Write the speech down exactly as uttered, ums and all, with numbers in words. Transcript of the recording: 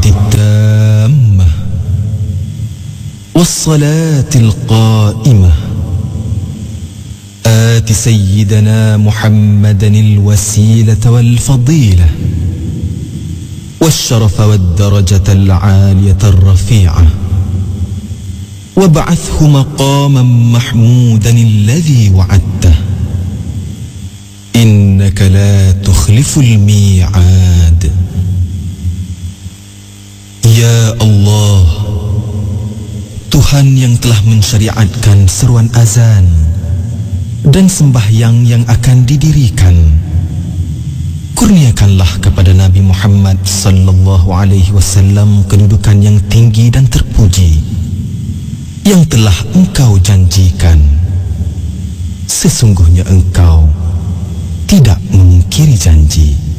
التامة والصلاة القائمة آت سيدنا محمدا الوسيلة والفضيلة والشرف والدرجة العالية الرفيعة وابعثه مقاما محمودا الذي وعدته إنك لا تخلف الميعاد. Ya Allah, Tuhan yang telah mensyariatkan seruan azan dan sembahyang yang akan didirikan, kurniakanlah kepada Nabi Muhammad sallallahu alaihi wasallam kedudukan yang tinggi dan terpuji yang telah Engkau janjikan. Sesungguhnya Engkau tidak mengingkari janji.